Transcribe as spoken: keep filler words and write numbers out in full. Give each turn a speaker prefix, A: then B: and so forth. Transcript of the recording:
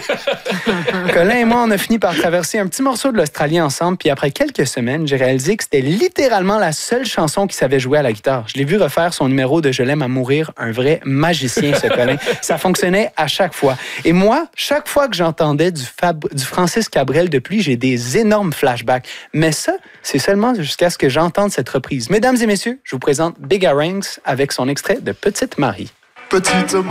A: Colin et moi, on a fini par traverser un petit morceau de l'Australie ensemble, puis après quelques semaines, j'ai réalisé que c'était littéralement la seule chanson qu'il savait jouer à la guitare. Je l'ai vu refaire son numéro de Je l'aime à mourir, un vrai magicien, ce Colin. Ça fonctionnait à chaque fois. Et moi, chaque fois que j'entendais du, Fab... du Francis Cabrel depuis, j'ai des énormes flashbacks. Mais ça, c'est seulement jusqu'à ce que j'entende cette reprise. Mesdames et messieurs, je vous présente Big Aranx avec son extrait de Petite Marie.
B: Petite